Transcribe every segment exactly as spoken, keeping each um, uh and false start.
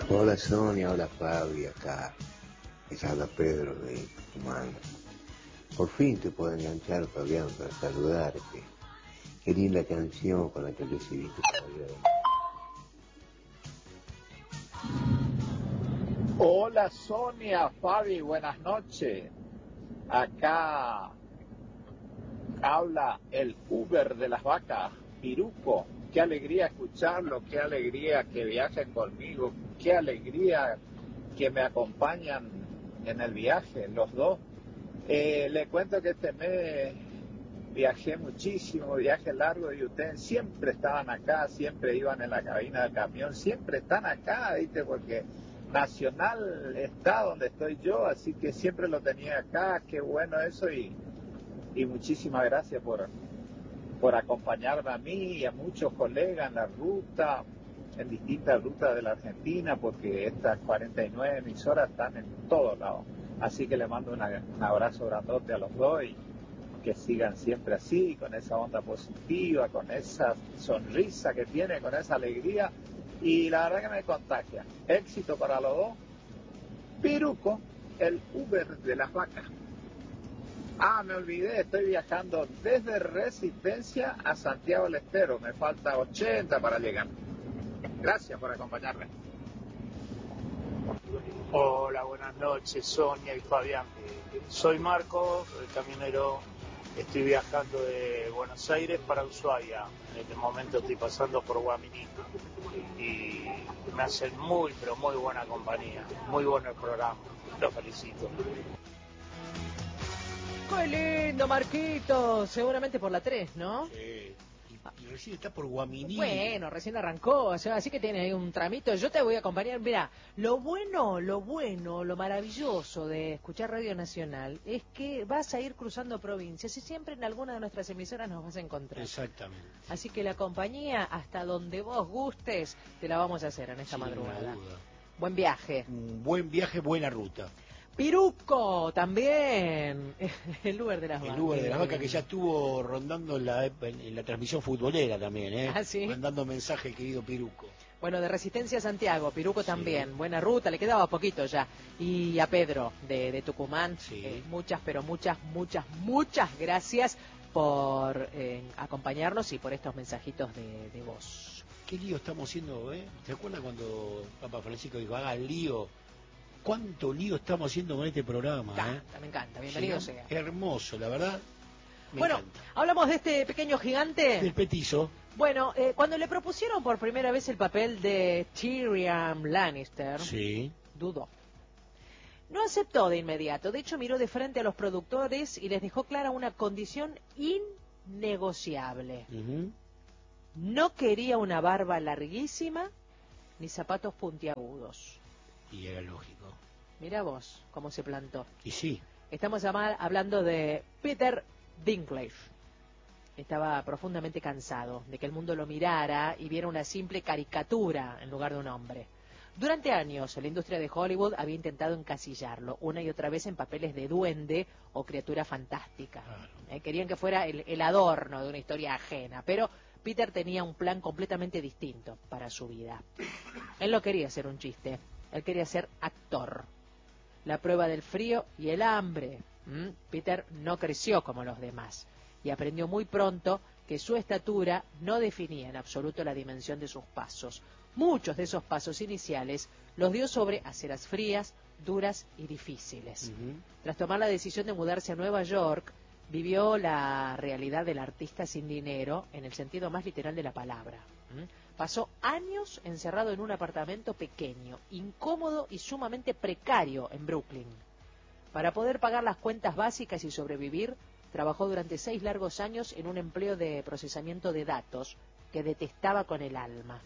Hola Sonia, hola Fabi, acá les habla Pedro de Tucumán. Por fin te puedo enganchar, Fabián, para saludarte. Qué linda canción con la que recibiste Fabián. Hola Sonia, Fabi, buenas noches. Acá habla el Uber de las vacas, Piruco. Qué alegría escucharlo, qué alegría que viajen conmigo, qué alegría que me acompañan en el viaje, los dos. Eh, le cuento que este mes viajé muchísimo, viaje largo, y ustedes siempre estaban acá, siempre iban en la cabina del camión, siempre están acá, ¿viste? Porque Nacional está donde estoy yo, así que siempre lo tenía acá, qué bueno eso, y, y muchísimas gracias por, por acompañarme a mí y a muchos colegas en la ruta, en distintas rutas de la Argentina, porque estas cuarenta y nueve emisoras están en todos lados. Así que le mando una, un abrazo grandote a los dos y que sigan siempre así, con esa onda positiva, con esa sonrisa que tiene, con esa alegría. Y la verdad que me contagia. Éxito para los dos. Piruco, el Uber de las vacas. Ah, me olvidé, estoy viajando desde Resistencia a Santiago del Estero. Me falta ochenta para llegar. Gracias por acompañarme. Hola, buenas noches, Sonia y Fabián. Soy Marcos, el camionero. Estoy viajando de Buenos Aires para Ushuaia. En este momento estoy pasando por Guaminí. Y me hacen muy, pero muy buena compañía. Muy bueno el programa. Los felicito. ¡Qué lindo, Marquito! Seguramente por la tres, ¿no? Sí. Y, y recién está por Guaminí. Bueno, recién arrancó, o sea, así que tiene ahí un tramito. Yo te voy a acompañar. Mira, lo bueno, lo bueno, lo maravilloso de escuchar Radio Nacional es que vas a ir cruzando provincias y siempre en alguna de nuestras emisoras nos vas a encontrar. Exactamente. Así que la compañía, hasta donde vos gustes, te la vamos a hacer en esta Sin madrugada. duda. Buen viaje. Un buen viaje, buena ruta. Piruco, también. El Uber de las vacas. El Uber de las vacas que ya estuvo rondando en la, en la transmisión futbolera también, ¿eh? ¿Ah, sí? Mandando mensaje, querido Piruco. Bueno, de Resistencia a Santiago, Piruco Sí. también. Buena ruta, le quedaba poquito ya. Y a Pedro, de, de Tucumán. Sí. Eh, muchas, pero muchas, muchas, muchas gracias por eh, acompañarnos y por estos mensajitos de, de voz. Qué lío estamos haciendo, ¿eh? ¿Te acuerdas cuando Papa Francisco dijo, haga el lío? ¿Cuánto lío estamos haciendo con este programa? Me ¿eh? encanta, me encanta, bienvenido Sí, sea. hermoso, la verdad. Me bueno, encanta. hablamos de este pequeño gigante. Del petizo. Bueno, eh, cuando le propusieron por primera vez el papel de Tyrion Lannister, Sí. dudó. No aceptó de inmediato, de hecho miró de frente a los productores y les dejó clara una condición innegociable. Uh-huh. No quería una barba larguísima ni zapatos puntiagudos. Y era lógico. Mira vos cómo se plantó. Y sí. Estamos hablando de Peter Dinklage. Estaba profundamente cansado de que el mundo lo mirara y viera una simple caricatura en lugar de un hombre. Durante años, la industria de Hollywood había intentado encasillarlo una y otra vez en papeles de duende o criatura fantástica. Claro. Eh, querían que fuera el, el adorno de una historia ajena, pero Peter tenía un plan completamente distinto para su vida. Él no quería ser un chiste, él quería ser actor. La prueba del frío y el hambre. ¿Mm? Peter no creció como los demás y aprendió muy pronto que su estatura no definía en absoluto la dimensión de sus pasos. Muchos de esos pasos iniciales los dio sobre aceras frías, duras y difíciles. Uh-huh. Tras tomar la decisión de mudarse a Nueva York, vivió la realidad del artista sin dinero en el sentido más literal de la palabra. ¿Mm? Pasó años encerrado en un apartamento pequeño, incómodo y sumamente precario en Brooklyn. Para poder pagar las cuentas básicas y sobrevivir, trabajó durante seis largos años en un empleo de procesamiento de datos que detestaba con el alma.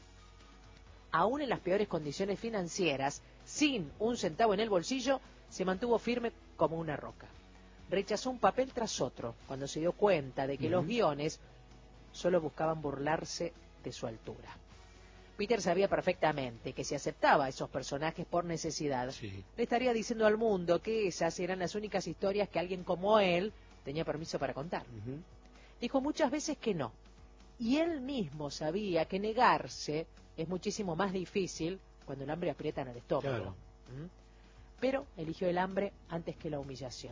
Aún en las peores condiciones financieras, sin un centavo en el bolsillo, se mantuvo firme como una roca. Rechazó un papel tras otro cuando se dio cuenta de que uh-huh. los guiones solo buscaban burlarse de su altura. Peter sabía perfectamente que si aceptaba a esos personajes por necesidad, sí. le estaría diciendo al mundo que esas eran las únicas historias que alguien como él tenía permiso para contar. Uh-huh. Dijo muchas veces que no, y él mismo sabía que negarse es muchísimo más difícil cuando el hambre aprieta en el estómago. Claro. ¿Mm? Pero eligió el hambre antes que la humillación.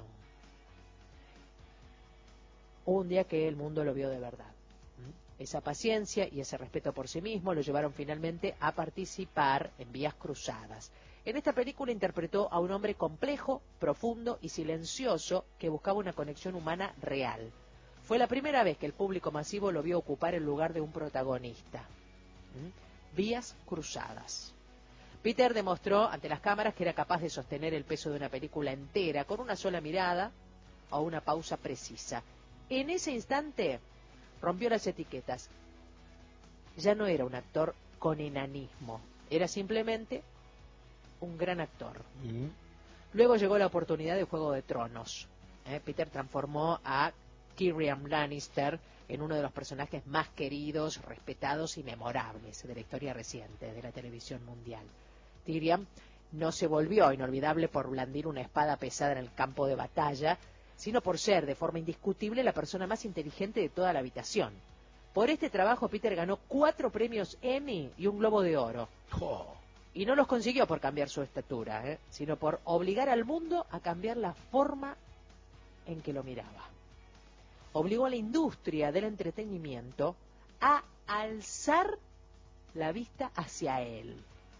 Hubo un día que el mundo lo vio de verdad. ¿Mm? Esa paciencia y ese respeto por sí mismo lo llevaron finalmente a participar en Vías Cruzadas. En esta película interpretó a un hombre complejo, profundo y silencioso que buscaba una conexión humana real. Fue la primera vez que el público masivo lo vio ocupar el lugar de un protagonista. ¿Mm? Vías Cruzadas. Peter demostró ante las cámaras que era capaz de sostener el peso de una película entera con una sola mirada o una pausa precisa. En ese instante rompió las etiquetas. Ya no era un actor con enanismo, era simplemente un gran actor. Mm. Luego llegó la oportunidad de Juego de Tronos. ¿Eh? Peter transformó a Tyrion Lannister en uno de los personajes más queridos, respetados y memorables de la historia reciente de la televisión mundial. Tyrion no se volvió inolvidable por blandir una espada pesada en el campo de batalla, sino por ser, de forma indiscutible, la persona más inteligente de toda la habitación. Por este trabajo, Peter ganó cuatro premios Emmy y un Globo de Oro. Oh. Y no los consiguió por cambiar su estatura, ¿eh? sino por obligar al mundo a cambiar la forma en que lo miraba. Obligó a la industria del entretenimiento a alzar la vista hacia él.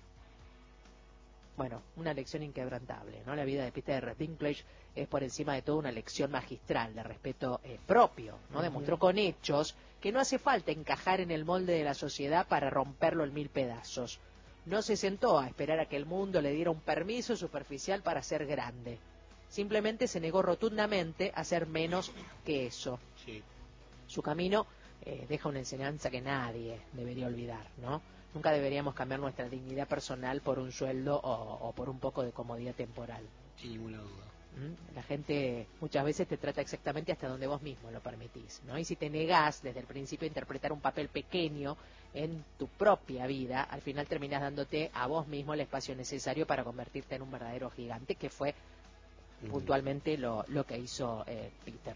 Bueno, una lección inquebrantable, ¿no? La vida de Peter Dinklage es por encima de todo una lección magistral de respeto eh, propio, ¿no? Uh-huh. Demostró con hechos que no hace falta encajar en el molde de la sociedad para romperlo en mil pedazos. No se sentó a esperar a que el mundo le diera un permiso superficial para ser grande. Simplemente se negó rotundamente a ser menos que eso. Sí. Su camino eh, deja una enseñanza que nadie debería olvidar, ¿no? Nunca deberíamos cambiar nuestra dignidad personal por un sueldo o, o por un poco de comodidad temporal. Sin ninguna duda. ¿Mm? La gente muchas veces te trata exactamente hasta donde vos mismo lo permitís, ¿no? Y si te negás desde el principio a interpretar un papel pequeño en tu propia vida, al final terminás dándote a vos mismo el espacio necesario para convertirte en un verdadero gigante, que fue mm. puntualmente lo, lo que hizo eh, Peter.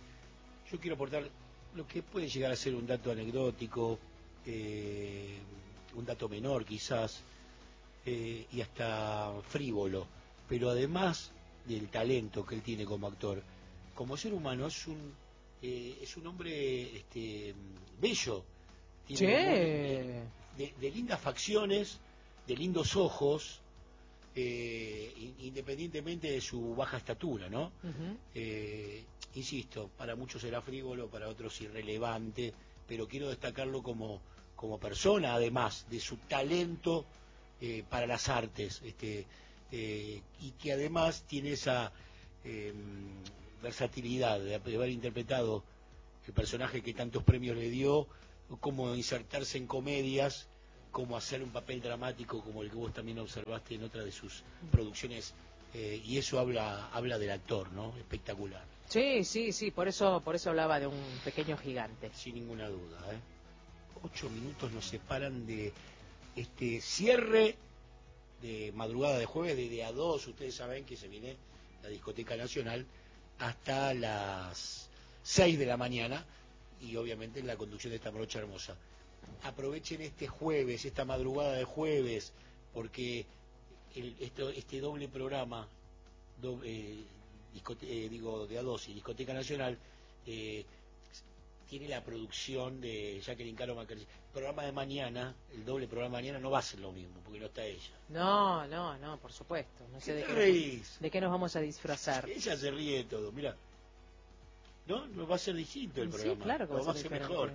Yo quiero aportar lo que puede llegar a ser un dato anecdótico, eh, un dato menor quizás, eh, y hasta frívolo, pero además del talento que él tiene como actor, como ser humano es un eh, es un hombre este, bello, tiene sí. de, de, de lindas facciones, de lindos ojos, eh, independientemente de su baja estatura, ¿no? Uh-huh. eh, insisto, para muchos será frívolo, para otros irrelevante, pero quiero destacarlo como como persona, además de su talento eh, para las artes, este eh, y que además tiene esa eh, versatilidad de haber interpretado el personaje que tantos premios le dio, cómo insertarse en comedias, cómo hacer un papel dramático como el que vos también observaste en otra de sus producciones, eh, y eso habla habla del actor, ¿no? Espectacular. Sí, sí, sí, por eso por eso hablaba de un pequeño gigante. Sin ninguna duda, ¿eh? Ocho minutos nos separan de este cierre de madrugada de jueves, de, de a dos, ustedes saben que se viene la Discoteca Nacional hasta las seis de la mañana, y obviamente en la conducción de esta brocha hermosa. Aprovechen este jueves, esta madrugada de jueves, porque el, esto, este doble programa, do, eh, discote, eh, digo, de a dos y Discoteca Nacional, eh, tiene la producción de Jacqueline Caro Macari. El programa de mañana, el doble programa de mañana, no va a ser lo mismo, porque no está ella. No, no, no, por supuesto. No sé ¿Qué de te qué, reís? nos, de qué nos vamos a disfrazar. Ella se ríe de todo, mira. No, no va a ser distinto el sí, programa. Claro que lo va a ser, ser mejor.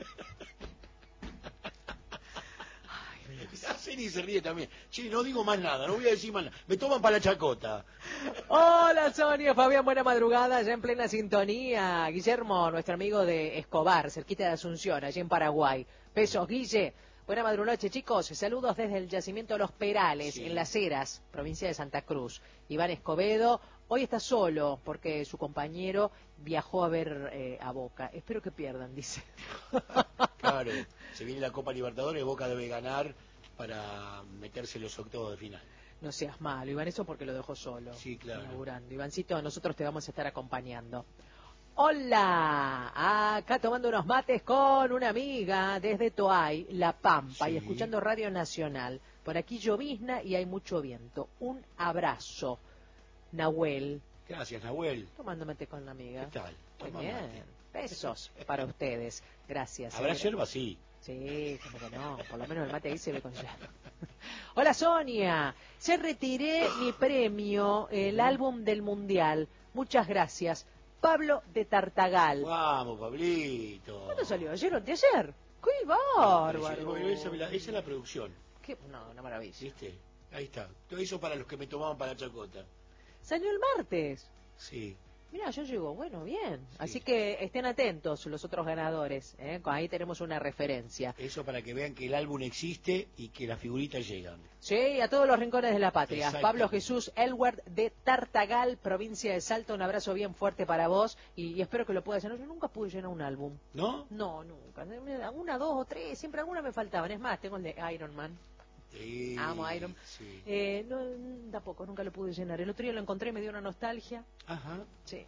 Ceni se ríe también. Che, no digo más nada, no voy a decir más nada. Me toman para la chacota. Hola Sonia, Fabián, buena madrugada, ya en plena sintonía. Guillermo, nuestro amigo de Escobar, cerquita de Asunción, allí en Paraguay. Besos, Guille. Buena madrugada, chicos. Saludos desde el yacimiento Los Perales, sí. en Las Heras, provincia de Santa Cruz. Iván Escobedo, hoy está solo porque su compañero viajó a ver eh, a Boca. Espero que pierdan, dice. Claro, se viene la Copa Libertadores, Boca debe ganar para meterse en los octavos de final. No seas malo, Iván, eso porque lo dejó solo. Sí, claro. Inaugurando. Ivancito, nosotros te vamos a estar acompañando. Hola, acá tomando unos mates con una amiga desde Toay, La Pampa, Sí. y escuchando Radio Nacional. Por aquí llovizna y hay mucho viento. Un abrazo, Nahuel. Gracias, Nahuel. Tomando mate con la amiga. ¿Qué tal? Muy Toma bien. mate. Besos para ustedes. Gracias. ¿Habrá eh. yerba? Sí. Sí, como que no. Por lo menos el mate ahí se ve con yerba. Hola, Sonia. Ya retiré mi premio, el álbum del Mundial. Muchas gracias. Pablo de Tartagal. Vamos, Pablito. ¿Cuándo salió? ¿Ayer o anteayer? ¡Qué Bueno, bárbaro! esa, es la- esa es la producción, Qué- No, una maravilla. ¿viste? Ahí está. Todo eso para los que me tomaban para la chacota. Salió el martes. Sí. Mira, yo llego, bueno, bien. Así que estén atentos los otros ganadores. ¿eh? Ahí tenemos una referencia. Eso para que vean que el álbum existe y que las figuritas llegan. Sí, a todos los rincones de la patria. Exactamente. Pablo Jesús Elward de Tartagal, provincia de Salta. Un abrazo bien fuerte para vos y, y espero que lo puedas llenar. Yo nunca pude llenar un álbum. ¿No? No, nunca. Una, dos o tres, siempre alguna me faltaban. Es más, tengo el de Iron Man. Sí. Amo Iron. Sí. Eh, no, tampoco, nunca lo pude llenar. El otro día lo encontré y me dio una nostalgia. Ajá. Sí.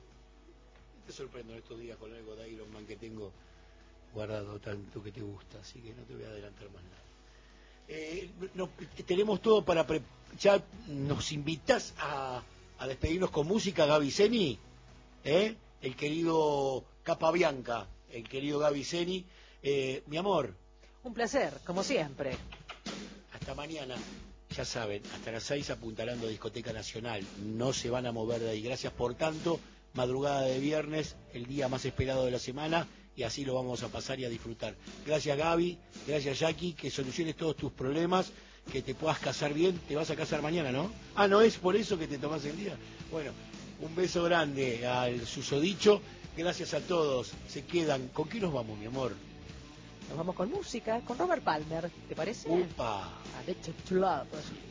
Te sorprendo en estos días con algo de Iron Man que tengo guardado tanto que te gusta, así que no te voy a adelantar más nada. Eh, no, tenemos todo para... Pre ¿Ya nos invitas a, a despedirnos con música, Gaby Zeni? ¿Eh? El querido Capabianca, el querido Gaby Zeni. Eh, mi amor. Un placer, como siempre. Hasta mañana. Ya saben, hasta las seis apuntalando Discoteca Nacional. No se van a mover de ahí. Gracias por tanto. Madrugada de viernes, el día más esperado de la semana, y así lo vamos a pasar y a disfrutar. Gracias, Gaby. Gracias, Jackie. Que soluciones todos tus problemas. Que te puedas casar bien. Te vas a casar mañana, ¿no? Ah, ¿no es por eso que te tomás el día? Bueno, un beso grande al susodicho. Gracias a todos. Se quedan. ¿Con qué nos vamos, mi amor? Nos vamos con música, con Robert Palmer, ¿te parece? Upa. Addicted to Love.